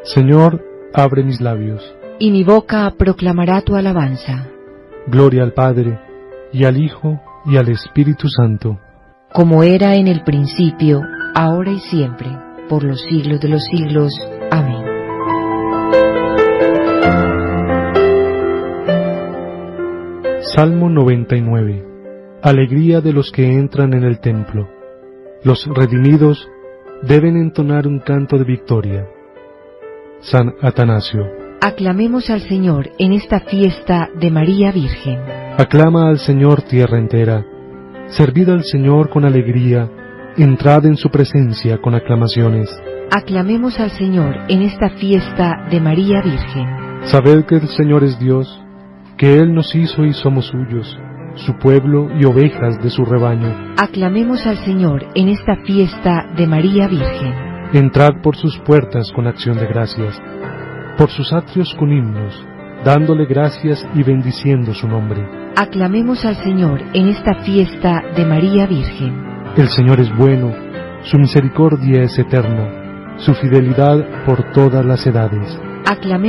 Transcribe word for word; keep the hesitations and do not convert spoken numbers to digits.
Señor, abre mis labios, y mi boca proclamará tu alabanza. Gloria al Padre, y al Hijo, y al Espíritu Santo, como era en el principio, ahora y siempre, por los siglos de los siglos. Amén. Salmo noventa y nueve. Alegría de los que entran en el templo. Los redimidos deben entonar un canto de victoria. San Atanasio. Aclamemos al Señor en esta fiesta de María Virgen. Aclama al Señor tierra entera. Servid al Señor con alegría. Entrad en su presencia con aclamaciones. Aclamemos al Señor en esta fiesta de María Virgen. Sabed que el Señor es Dios, que Él nos hizo y somos suyos, su pueblo y ovejas de su rebaño. Aclamemos al Señor en esta fiesta de María Virgen. Entrad por sus puertas con acción de gracias, por sus atrios con himnos, dándole gracias y bendiciendo su nombre. Aclamemos al Señor en esta fiesta de María Virgen. El Señor es bueno, su misericordia es eterna, su fidelidad por todas las edades. Aclamemos